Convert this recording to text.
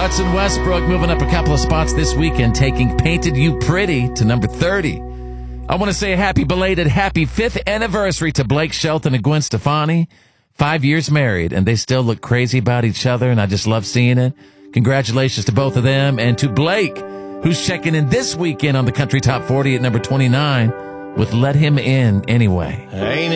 Hudson Westbrook moving up a couple of spots this weekend, taking Painted You Pretty to number 30. I want to say a happy belated happy 5th anniversary to Blake Shelton and Gwen Stefani. 5 years married, and they still look crazy about each other, and I just love seeing it. Congratulations to both of them, and to Blake, who's checking in this weekend on the Country Top 40 at number 29 with Let Him In Anyway. Ain't